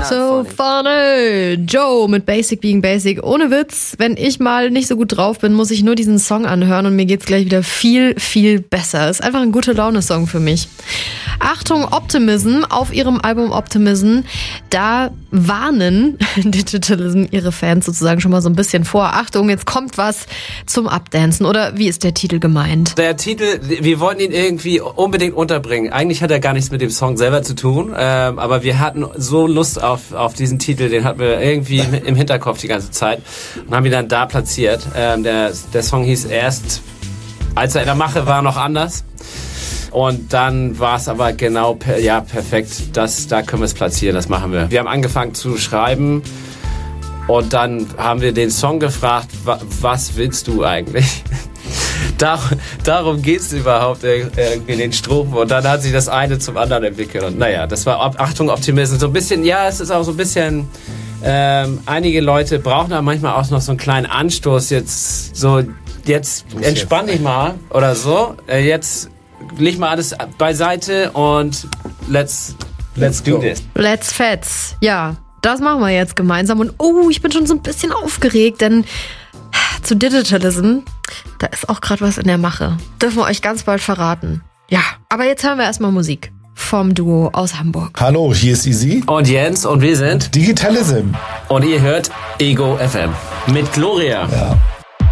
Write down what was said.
So funny. Joe mit Basic Being Basic. Ohne Witz, wenn ich mal nicht so gut drauf bin, muss ich nur diesen Song anhören und mir geht's gleich wieder viel, viel besser. Ist einfach ein gute Laune-Song für mich. Achtung, Optimism auf ihrem Album Optimism. Da warnen Digitalism ihre Fans sozusagen schon mal so ein bisschen vor. Achtung, jetzt kommt was zum Abdancen. Oder wie ist der Titel gemeint? Der Titel, wir wollten ihn irgendwie unbedingt unterbringen. Eigentlich hat er gar nichts mit dem Song selber zu tun, aber wir hatten so Lust auf diesen Titel, den hatten wir irgendwie im Hinterkopf die ganze Zeit und haben ihn dann da platziert. Der Song hieß erst, als er in der Mache war, noch anders. Und dann war es aber genau perfekt. Da können wir es platzieren, das machen wir. Wir haben angefangen zu schreiben und dann haben wir den Song gefragt, was willst du eigentlich? Darum geht's überhaupt irgendwie in den Strophen. Und dann hat sich das eine zum anderen entwickelt. Und naja, das war Achtung, Optimismus. So ein bisschen, ja, es ist auch so ein bisschen, einige Leute brauchen da manchmal auch noch so einen kleinen Anstoß. Jetzt entspann dich mal oder so. Jetzt leg mal alles beiseite und let's do this. Let's fetz. Ja, das machen wir jetzt gemeinsam. Und ich bin schon so ein bisschen aufgeregt, denn zu Digitalism, da ist auch gerade was in der Mache. Dürfen wir euch ganz bald verraten. Ja, aber jetzt hören wir erstmal Musik vom Duo aus Hamburg. Hallo, hier ist Easy. Und Jens und wir sind Digitalism. Und ihr hört Ego FM mit Gloria. Ja.